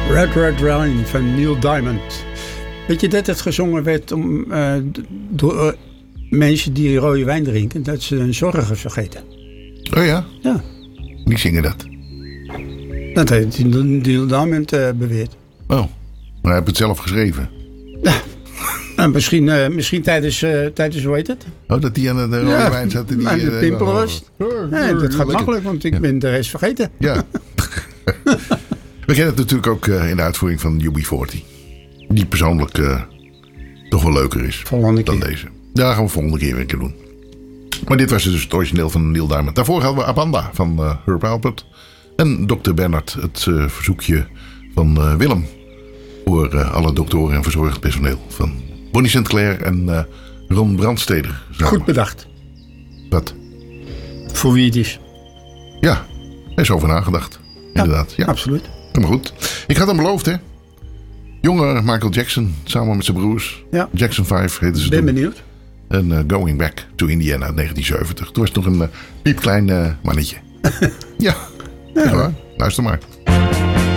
Red Red Wine van Neil Diamond. Weet je dat het gezongen werd door mensen die rode wijn drinken, dat ze hun zorgen vergeten? Oh ja? Ja. Wie zingen dat? Dat heeft Neil Diamond beweerd. Oh, maar hij heeft het zelf geschreven. Ja. Nou, misschien tijdens, hoe heet het? Oh, dat die aan de rode wijn zat. Aan de pimpel was. Nee, dat gaat makkelijk, want ik ben de rest vergeten. Ja. We kennen het natuurlijk ook in de uitvoering van UB40. Die persoonlijk toch wel leuker is dan deze. Daar gaan we volgende keer weer een keer doen. Maar dit was dus het origineel van Neil Diamond. Daarvoor hadden we Abanda van Herb Alpert. En Dr. Bernard, het verzoekje van Willem. Voor alle doktoren en verzorgend personeel. Van Bonnie Sinclair en Ron Brandsteder. Goed bedacht. Wat? Voor wie het is. Ja, er is over nagedacht. Inderdaad. Ja, absoluut. Maar goed. Ik had hem beloofd, hè. Jonge Michael Jackson, samen met zijn broers. Ja. Jackson 5 heette ze. Ben benieuwd. En Going Back to Indiana uit 1970. Toen was het nog een piepklein mannetje. Ja, echt waar. Luister maar.